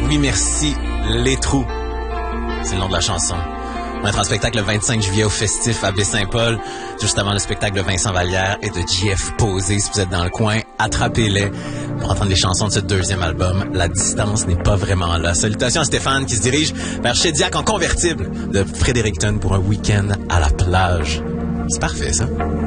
Oui, merci, Les Trous. C'est le nom de la chanson. On va être en spectacle le 25 juillet au Festif à Baie-Saint-Paul, juste avant le spectacle de Vincent Vallière et de JF Posé. Si vous êtes dans le coin, attrapez-les pour entendre les chansons de ce deuxième album. La distance n'est pas vraiment là. Salutations à Stéphane qui se dirige vers Shediac en convertible de Fredericton pour un week-end à la plage. C'est parfait, ça.